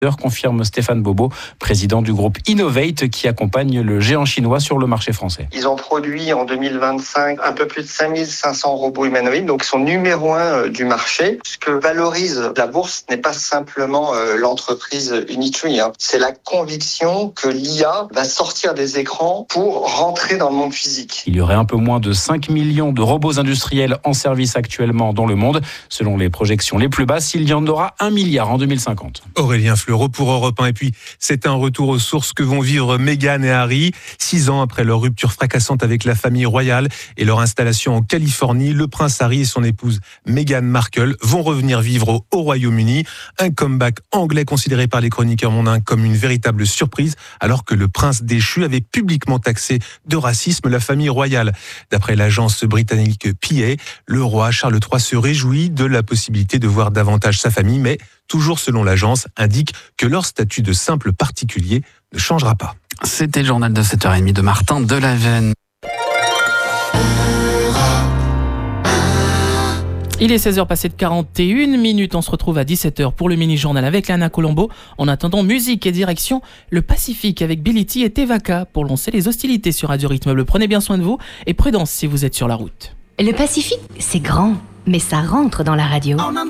confirme Stéphane Bobo, président du groupe Innovate qui accompagne le géant chinois sur le marché français. Ils ont produit en 2025 un peu plus de 5500 robots humanoïdes, donc ils sont numéro 1 du marché. Ce que valorise la bourse n'est pas simplement l'entreprise Unitree, c'est la conviction que l'IA va sortir des écrans pour rentrer dans le monde physique. Il y aurait un peu moins de 5 millions de robots industriels en service actuellement dans le monde. Selon les projections les plus basses, il y en aura 1 milliard en 2050. Aurélien Fleureau pour Europe 1. Et puis, c'est un retour aux sources que vont vivre Meghan et Harry. 6 ans après leur rupture fracassante avec la famille royale et leur installation en Californie, le prince Harry et son épouse Meghan Markle vont revenir vivre au Royaume-Uni. Un comeback anglais considéré par les chroniqueurs mondains comme une véritable surprise, alors que le prince déchu avait publiquement taxé de racisme la famille royale. D'après l'agence britannique PA, le roi Charles III se réjouit de la possibilité de voir davantage sa famille, mais toujours selon l'agence, indique que leur statut de simple particulier ne changera pas. C'était le journal de 7h30 de Martin Delavienne. Il est 16h passé de 41 minutes. On se retrouve à 17h pour le mini-journal avec Lana Colombo. En attendant, musique et direction le Pacifique avec Billy T et Tevaka pour lancer les hostilités sur Radio Rythme. Prenez bien soin de vous et prudence si vous êtes sur la route. Le Pacifique, c'est grand, mais ça rentre dans la radio.